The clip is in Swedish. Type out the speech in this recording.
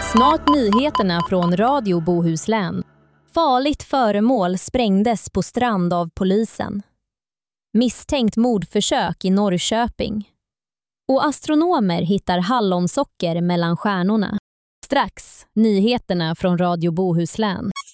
Snart nyheterna från Radio Bohuslän. Farligt föremål sprängdes på strand av polisen. Misstänkt mordförsök i Norrköping. Och astronomer hittar hallonsocker mellan stjärnorna. Strax nyheterna från Radio Bohuslän.